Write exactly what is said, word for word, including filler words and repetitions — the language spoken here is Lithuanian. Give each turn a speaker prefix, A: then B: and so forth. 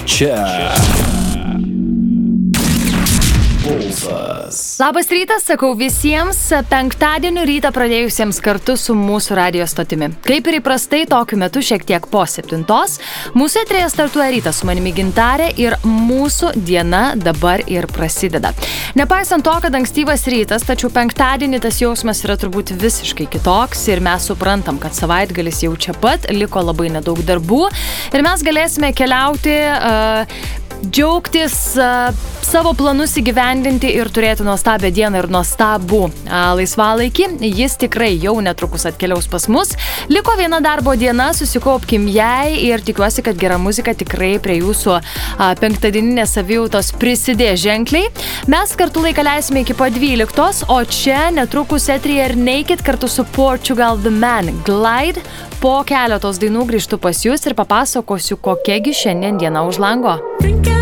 A: Čia Pulsas.
B: Labas rytas, sakau visiems penktadienio rytą pradėjusiems kartu su mūsų radijo stotimi. Kaip ir įprastai, tokiu metu šiek tiek po septintos, mūsų eteryje startuoja rytas su manimi Gintarė ir mūsų diena dabar ir prasideda. Nepaisant to, kad ankstyvas rytas, tačiau penktadienį tas jausmas yra turbūt visiškai kitoks ir mes suprantam, kad savaitgalis jau čia pat, liko labai nedaug darbų ir mes galėsime keliauti, uh, džiaugtis, uh, savo planus įgyvendinti ir turėti nuostabią dieną ir nuostabų a, laisvalaikį. Jis tikrai jau netrukus atkeliaus pas mus. Liko viena darbo diena, susikaupkim jai ir tikiuosi, kad gera muzika tikrai prie jūsų a, penktadieninės savijautos prisidės ženkliai. Mes kartu laiką leisime iki po dvyliktos, o čia netrukus eteryje ir Naked kartu su Portugal The Man Glide. Po keletos dainų grįžtu pas jūs ir papasakosiu, kokiagi šiandien diena už lango.